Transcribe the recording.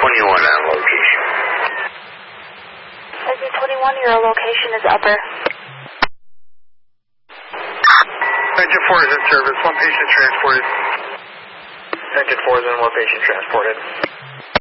21 on location. Exit 21, your location is upper. Engine 4 is in service, one patient transported. Engine 4 is in, one patient transported.